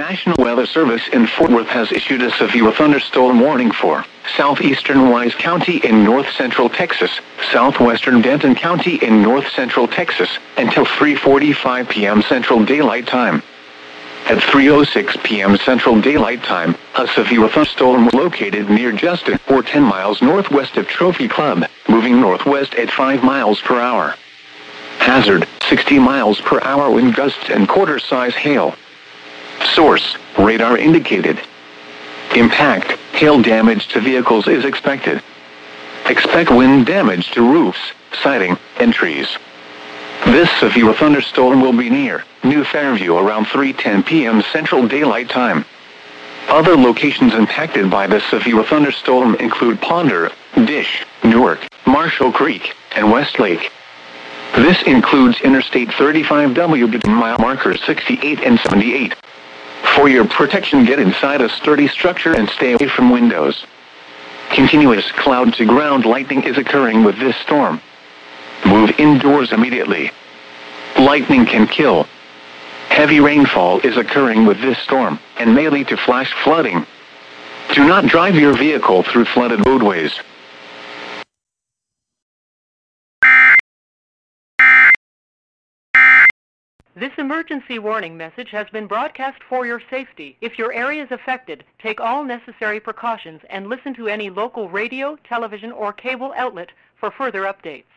National Weather Service in Fort Worth has issued a severe thunderstorm warning for southeastern Wise County in north-central Texas, southwestern Denton County in north-central Texas, until 3:45 p.m. Central Daylight Time. At 3:06 p.m. Central Daylight Time, a severe thunderstorm located near Justin, or 10 miles northwest of Trophy Club, moving northwest at 5 miles per hour. Hazard, 60 miles per hour wind gusts and quarter-size hail. Source, radar indicated. Impact, hail damage to vehicles is expected. Expect wind damage to roofs, siding, and trees. This severe thunderstorm will be near New Fairview around 3:10 p.m. Central Daylight Time. Other locations impacted by this severe thunderstorm include Ponder, Dish, Newark, Marshall Creek, and Westlake. This includes Interstate 35W between mile markers 68 and 78. For your protection, get inside a sturdy structure and stay away from windows. Continuous cloud-to-ground lightning is occurring with this storm. Move indoors immediately. Lightning can kill. Heavy rainfall is occurring with this storm and may lead to flash flooding. Do not drive your vehicle through flooded roadways. This emergency warning message has been broadcast for your safety. If your area is affected, take all necessary precautions and listen to any local radio, television, or cable outlet for further updates.